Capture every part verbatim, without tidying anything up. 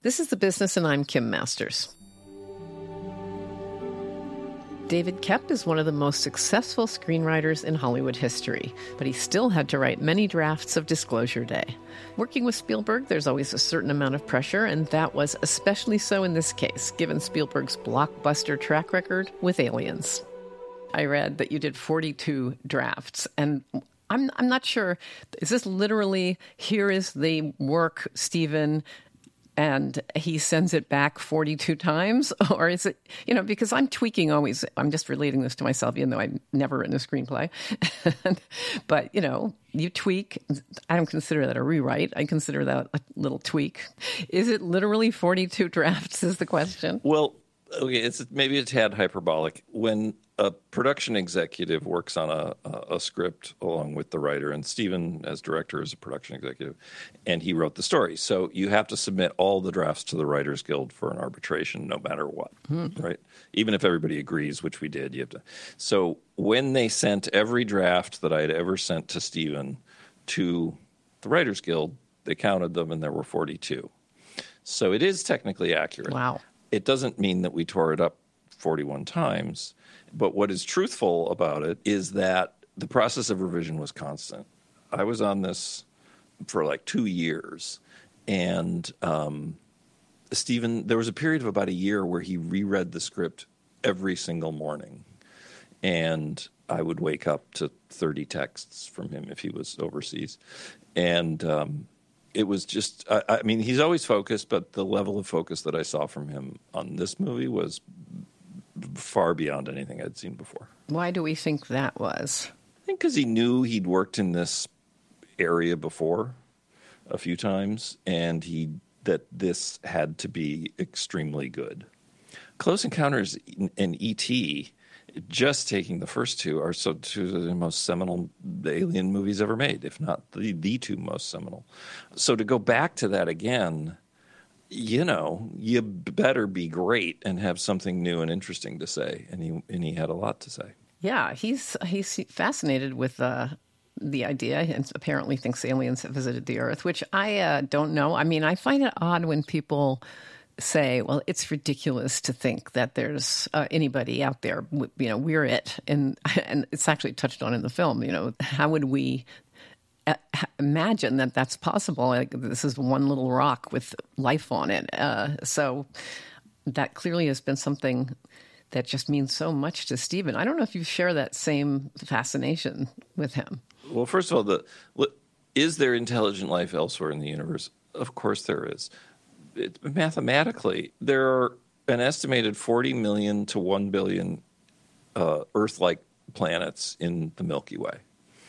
This is The Business, and I'm Kim Masters. David Koepp is one of the most successful screenwriters in Hollywood history, but he still had to write many drafts of Disclosure Day. Working with Spielberg, there's always a certain amount of pressure, and that was especially so in this case, given Spielberg's blockbuster track record with Aliens. I read that you did forty-two drafts, and I'm I'm not sure, is this literally, here is the work, Steven, and he sends it back forty-two times? Or is it, you know, because I'm tweaking always, I'm just relating this to myself, even though I've never written a screenplay. But, you know, you tweak. I don't consider that a rewrite. I consider that a little tweak. Is it literally forty-two drafts is the question? Well, okay, it's maybe a tad hyperbolic. When a production executive works on a, a, a script along with the writer, and Steven, as director, is a production executive, and he wrote the story. So you have to submit all the drafts to the Writers Guild for an arbitration, no matter what, hmm. right? Even if everybody agrees, which we did, you have to. So when they sent every draft that I had ever sent to Steven to the Writers Guild, they counted them, and there were forty-two. So it is technically accurate. Wow. It doesn't mean that we tore it up forty-one times. But what is truthful about it is that the process of revision was constant. I was on this for like two years. And um, Steven, there was a period of about a year where he reread the script every single morning. And I would wake up to thirty texts from him if he was overseas. And um, it was just, I, I mean, he's always focused, but the level of focus that I saw from him on this movie was far beyond anything I'd seen before. Why do we think that was? I think because he knew he'd worked in this area before a few times, and he that this had to be extremely good. Close Encounters and E T, just taking the first two, are so two of the most seminal alien movies ever made, if not the, the two most seminal. So to go back to that again, you know, you better be great and have something new and interesting to say. And he and he had a lot to say. Yeah, he's he's fascinated with uh, the idea, and apparently thinks aliens have visited the Earth, which I uh, don't know. I mean, I find it odd when people say, well, it's ridiculous to think that there's uh, anybody out there. You know, we're it. And, and it's actually touched on in the film. You know, how would we imagine that that's possible? Like, this is one little rock with life on it. Uh, so that clearly has been something that just means so much to Steven. I don't know if you share that same fascination with him. Well, first of all, the is there intelligent life elsewhere in the universe? Of course there is. It, mathematically, there are an estimated forty million to one billion uh, Earth-like planets in the Milky Way.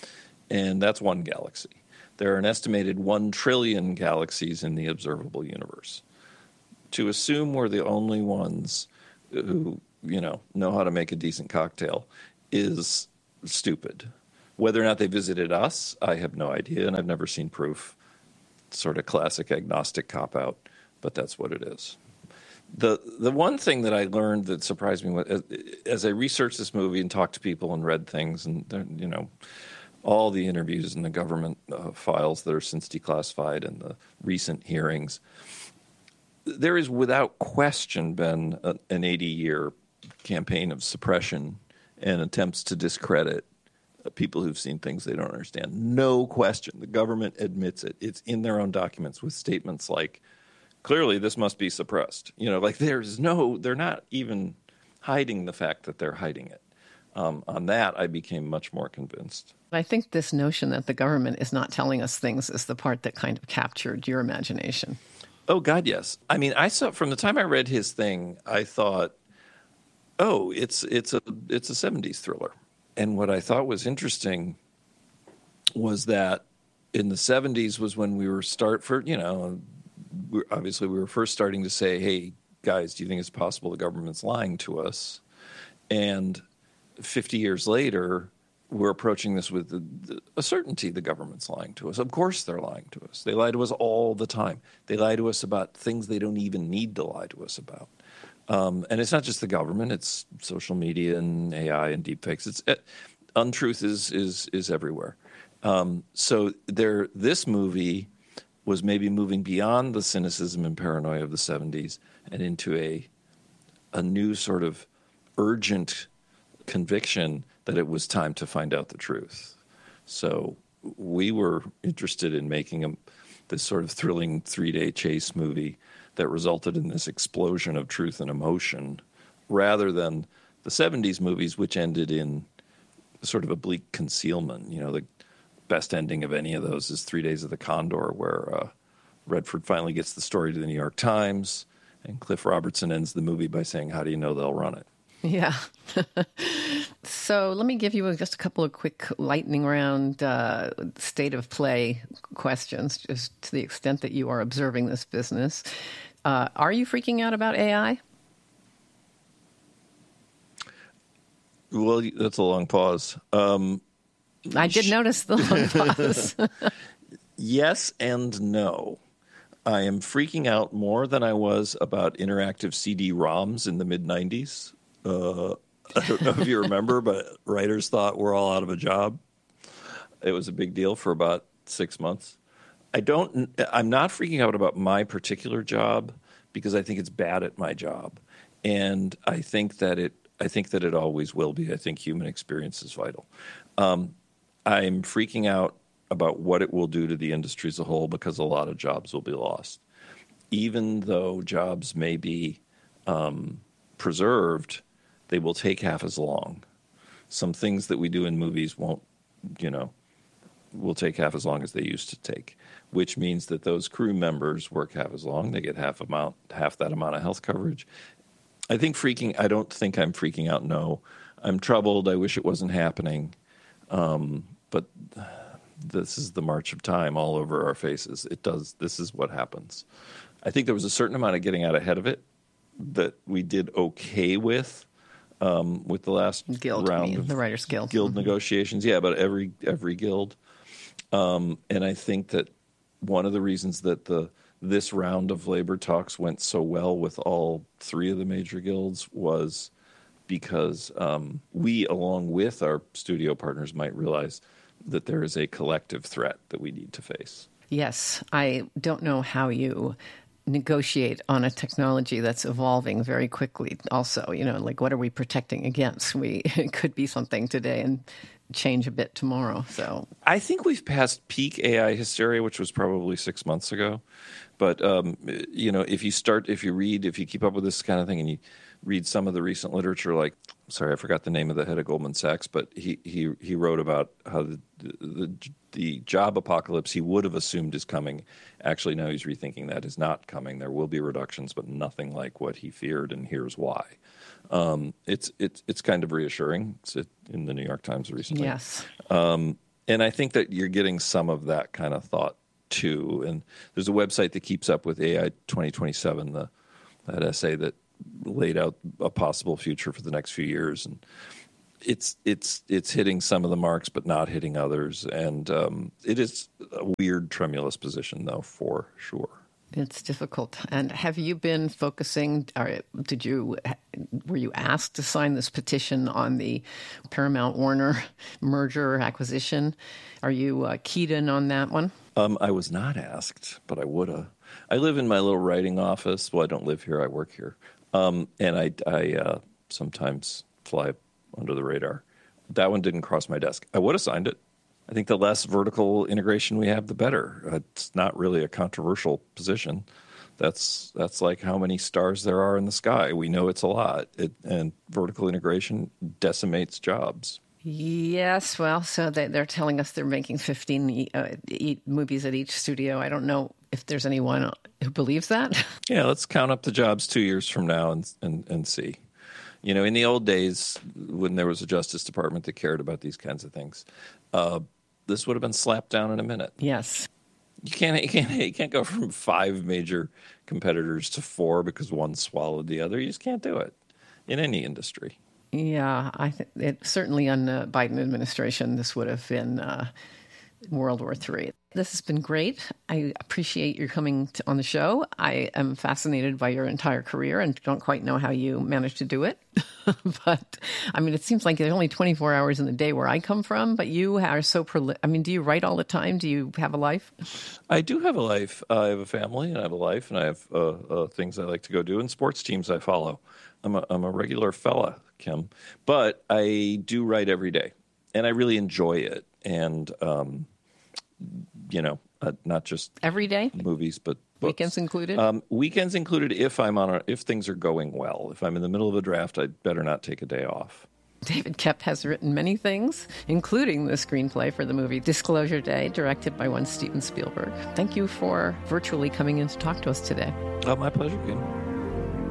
And that's one galaxy. There are an estimated one trillion galaxies in the observable universe. To assume we're the only ones who, you know, know how to make a decent cocktail is stupid. Whether or not they visited us, I have no idea, and I've never seen proof. Sort of classic agnostic cop-out, but that's what it is. The the one thing that I learned that surprised me was, as I researched this movie and talked to people and read things, and, you know, all the interviews and the government uh, files that are since declassified and the recent hearings, there is without question been a, an eighty-year campaign of suppression and attempts to discredit uh, people who've seen things they don't understand. No question. The government admits it. It's in their own documents with statements like, clearly this must be suppressed. You know, like there's no, they're not even hiding the fact that they're hiding it. Um, on that, I became much more convinced. I think this notion that the government is not telling us things is the part that kind of captured your imagination. Oh, God, yes. I mean, I saw from the time I read his thing, I thought, oh, it's it's a it's a seventies thriller. And what I thought was interesting was that in the seventies was when we were start for, you know, we're, obviously we were first starting to say, hey, guys, do you think it's possible the government's lying to us? And fifty years later, we're approaching this with the, the, a certainty the government's lying to us. Of course they're lying to us. They lie to us all the time. They lie to us about things they don't even need to lie to us about. Um, and it's not just the government. It's social media and A I and deepfakes. It's uh, untruth is is is everywhere. Um, so there, this movie was maybe moving beyond the cynicism and paranoia of the seventies and into a a new sort of urgent conviction that it was time to find out the truth. So we were interested in making a, this sort of thrilling three-day chase movie that resulted in this explosion of truth and emotion, rather than the seventies movies, which ended in sort of a bleak concealment. You know, the best ending of any of those is Three Days of the Condor, where uh, Redford finally gets the story to the New York Times, and Cliff Robertson ends the movie by saying, "How do you know they'll run it?" Yeah. So let me give you just a couple of quick lightning round uh, state of play questions, just to the extent that you are observing this business. Uh, are you freaking out about A I? Well, that's a long pause. Um, I did notice the long pause. Yes and no. I am freaking out more than I was about interactive C D ROMs in the mid nineties. Uh, I don't know if you remember, but writers thought we're all out of a job. It was a big deal for about six months. I don't. I'm not freaking out about my particular job because I think it's bad at my job, and I think that it. I think that it always will be. I think human experience is vital. Um, I'm freaking out about what it will do to the industry as a whole because a lot of jobs will be lost. Even though jobs may be um, preserved, they will take half as long. Some things that we do in movies won't, you know, will take half as long as they used to take, which means that those crew members work half as long. They get half amount, half that amount of health coverage. I think freaking, I don't think I'm freaking out, no. I'm troubled. I wish it wasn't happening. Um, but this is the march of time all over our faces. It does. This is what happens. I think there was a certain amount of getting out ahead of it that we did okay with, um, with the last guild, round I mean, of the Writers Guild. guild Mm-hmm. negotiations. Yeah, but every every guild. Um, and I think that one of the reasons that the this round of labor talks went so well with all three of the major guilds was because um, we, along with our studio partners, might realize that there is a collective threat that we need to face. Yes, I don't know how you negotiate on a technology that's evolving very quickly. Also, you know, like what are we protecting against? We it could be something today and change a bit tomorrow. So I think we've passed peak A I hysteria, which was probably six months ago. But um, you know, if you start, if you read, if you keep up with this kind of thing, and you read some of the recent literature, like sorry, I forgot the name of the head of Goldman Sachs, but he he he wrote about how the the, the job apocalypse he would have assumed is coming. Actually, now he's rethinking that is not coming. There will be reductions, but nothing like what he feared, and here's why. Um, it's it's it's kind of reassuring. It's in the New York Times recently. yes, Um, and I think that you're getting some of that kind of thought too. And there's a website that keeps up with A I twenty twenty-seven, the that essay that laid out a possible future for the next few years, and it's it's it's hitting some of the marks, but not hitting others. And um, it is a weird, tremulous position, though, for sure. it's difficult. And have you been focusing, or did you, were you asked to sign this petition on the Paramount Warner merger acquisition? Are you uh, keyed in on that one? Um, I was not asked, but I would have. I live in my little writing office. Well, I don't live here. I work here. Um, and I, I uh, sometimes fly under the radar. That one didn't cross my desk. I would have signed it. I think the less vertical integration we have, the better. It's not really a controversial position. That's that's like how many stars there are in the sky. We know it's a lot. It, and vertical integration decimates jobs. Yes, well, so they, they're telling us they're making fifteen e- uh, e- movies at each studio. I don't know if there's anyone who believes that. Yeah, let's count up the jobs two years from now and and, and see. You know, in the old days, when there was a Justice Department that cared about these kinds of things, uh, this would have been slapped down in a minute. Yes. You can't, you can't, you can't go from five major competitors to four because one swallowed the other. You just can't do it in any industry. Yeah, I th- it certainly on the Biden administration, this would have been uh, World War Three. This has been great. I appreciate your coming to, on the show. I am fascinated by your entire career and don't quite know how you managed to do it. But, I mean, it seems like there's only twenty-four hours in the day where I come from, but you are so prolific. I mean, do you write all the time? Do you have a life? I do have a life. Uh, I have a family, and I have a life, and I have uh, uh, things I like to go do, and sports teams I follow. I'm a, I'm a regular fella, Kim. But I do write every day, and I really enjoy it. And, um, you know, uh, not just every day movies, but books. Weekends included. Um, weekends included. If I'm on, a, if things are going well, if I'm in the middle of a draft, I'd better not take a day off. David Koepp has written many things, including the screenplay for the movie Disclosure Day, directed by one Steven Spielberg. Thank you for virtually coming in to talk to us today. Oh, my pleasure, Kim.